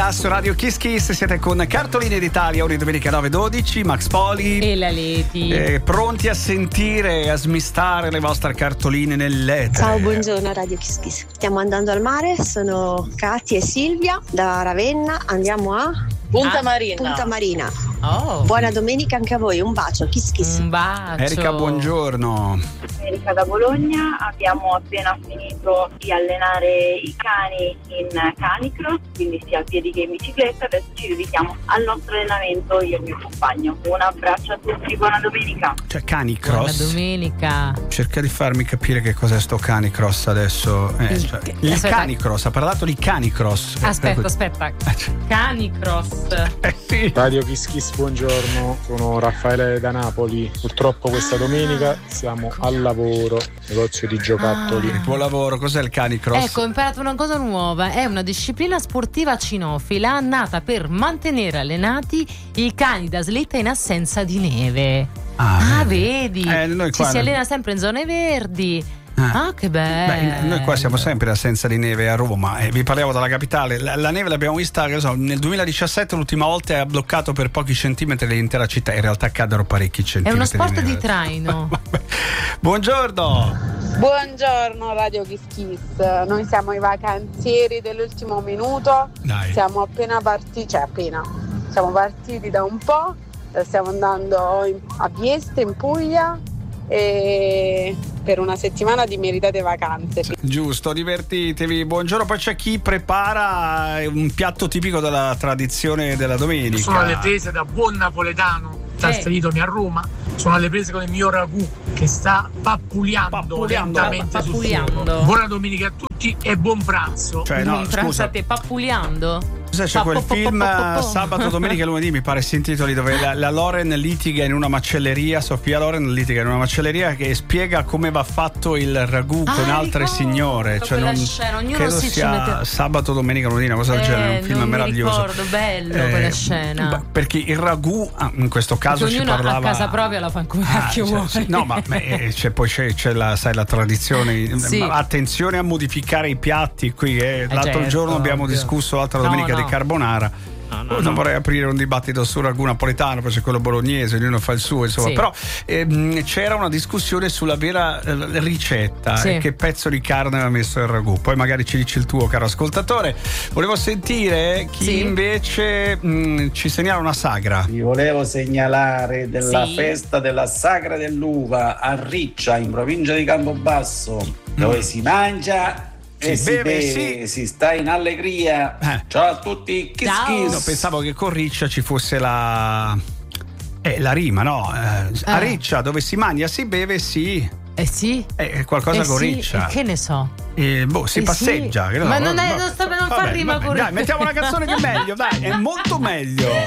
domenica su Radio Kiss Kiss siete con Cartoline d'Italia, ogni domenica 9:12, Max Poli e la Leti, pronti a sentire e a smistare le vostre cartoline nell'etere. Ciao, buongiorno Radio Kiss Kiss. Stiamo andando al mare, sono Katia e Silvia da Ravenna, andiamo a Punta Marina. Punta Marina. Oh. Buona domenica anche a voi, un bacio, Kiss Kiss. Un bacio. Erika, buongiorno. Erika da Bologna, abbiamo appena finito di allenare i cani in canicross, quindi sia a piedi che in bicicletta. Adesso ci dedichiamo al nostro allenamento io e il mio compagno. Un abbraccio a tutti, buona domenica. Cioè, canicross. Buona domenica. Cerca di farmi capire che cos'è sto canicross adesso. Il canicross, ha parlato di canicross. Aspetta. Canicross. Sì. Radio Kiss Kiss, buongiorno, sono Raffaele da Napoli. Purtroppo questa domenica siamo al lavoro, negozio di giocattoli. Buon lavoro, cos'è il canicross? Ecco, ho imparato una cosa nuova, è una disciplina sportiva cinofila nata per mantenere allenati i cani da slitta in assenza di neve. Vedi? Ci si allena sempre in zone verdi. Che bello. Noi qua siamo sempre in assenza di neve a Roma e vi parliamo dalla capitale. La neve l'abbiamo vista, nel 2017 l'ultima volta ha bloccato per pochi centimetri l'intera città. In realtà caddero parecchi centimetri. È uno sport di traino. Buongiorno. Buongiorno Radio Kiss Kiss. Noi siamo i vacanzieri dell'ultimo minuto. Dai. Siamo appena partiti, siamo partiti da un po', stiamo andando a Vieste in Puglia e per una settimana di meritate vacanze. Giusto, divertitevi. Buongiorno. Poi c'è chi prepara un piatto tipico della tradizione della domenica. Sono alle prese da buon napoletano, trasferitomi a Roma. Sono alle prese con il mio ragù che sta pappuliando lentamente sul fuoco. Buona domenica a tutti e buon pranzo. Buon pranzo a te, pappuliando. C'è quel film Sabato, Domenica e Lunedì, mi pare si intitoli, dove la Loren litiga in una macelleria, Sofia Loren litiga in una macelleria che spiega come va fatto il ragù con altre signore. Cioè credo sia Sabato, Domenica e Lunedì, una cosa del genere, un film meraviglioso. Mi ricordo, bello quella scena. Perché il ragù, in questo caso perché ci parlava. A casa propria la fa come cacchio vuole. Sì. No, ma c'è la tradizione. Sì. Attenzione a modificare i piatti qui. L'altro giorno abbiamo discusso l'altra domenica di carbonara. Non vorrei aprire un dibattito sul ragù napoletano, poi c'è quello bolognese, ognuno fa il suo, insomma. Sì. Però c'era una discussione sulla vera ricetta e che pezzo di carne aveva messo il ragù. Poi magari ci dici il tuo, caro ascoltatore. Volevo sentire chi invece ci segnala una sagra. Vi volevo segnalare della festa della sagra dell'uva a Riccia, in provincia di Campobasso, dove si mangia e si beve, si sta in allegria. Ciao a tutti, Kiss Kiss. No, pensavo che con Riccia ci fosse la rima, no? A Riccia, dove si mangia, si beve, qualcosa con Riccia. Che ne so? Si passeggia. Ma non fa rima con Riccia. Dai, mettiamo una canzone che è meglio, dai, è molto meglio.